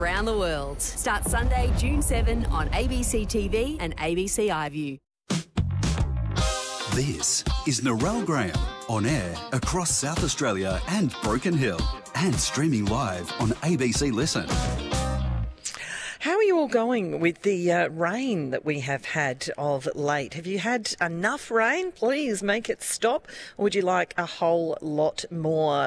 Around the world. Start Sunday, June 7 on ABC TV and ABC iView. This is Narelle Graham, on air across South Australia and Broken Hill, and streaming live on ABC Listen. How are you all going with the rain that we have had of late? Have you had enough rain? Please make it stop. Or would you like a whole lot more?